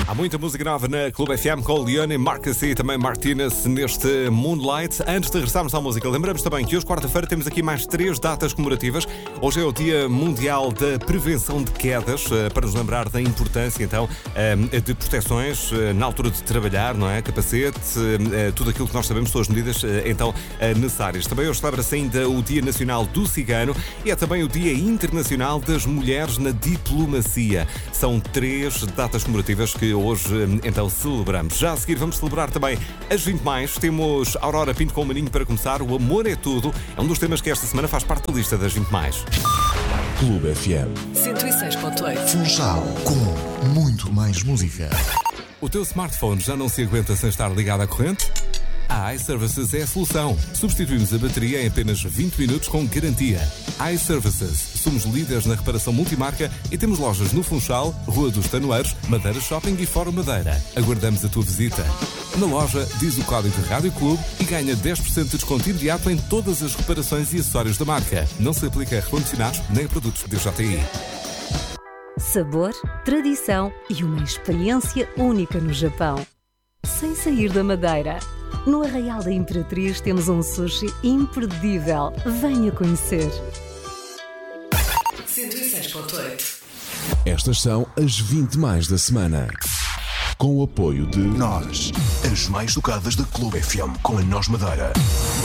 Há muita música nova na Clube FM com Leone, Marcus e também Martinez neste Moonlight. Antes de regressarmos à música, lembramos também que hoje, quarta-feira, temos aqui mais 3 datas comemorativas. Hoje é o Dia Mundial da Prevenção de Quedas, para nos lembrar da importância, então, de proteções na altura de trabalhar, não é? Capacete, tudo aquilo que nós sabemos, todas as medidas, então, necessárias. Também hoje celebra-se ainda o Dia Nacional do Cigano e é também o Dia Internacional das Mulheres na Diplomacia. São 3 datas comemorativas que hoje, então, celebramos. Já a seguir vamos celebrar também as 20 mais. Temos Aurora Pinto com o Maninho para começar. O amor é tudo. É um dos temas que esta semana faz parte da lista das 20 mais. Clube FM 106.8. Funchal, com muito mais música. O teu smartphone já não se aguenta sem estar ligado à corrente? A iServices é a solução. Substituímos a bateria em apenas 20 minutos com garantia. iServices. Somos líderes na reparação multimarca e temos lojas no Funchal, Rua dos Tanoeiros, Madeira Shopping e Fórum Madeira. Aguardamos a tua visita. Na loja, diz o código de Rádio Clube e ganha 10% de desconto imediato em todas as reparações e acessórios da marca. Não se aplica a recondicionados nem a produtos de DJI. Sabor, tradição e uma experiência única no Japão. Sem sair da Madeira. No Arraial da Imperatriz temos um sushi imperdível. Venha conhecer. 106.8. Estas são as 20 mais da semana. Com o apoio de Nós, as mais tocadas da Clube FM com a Nós Madeira.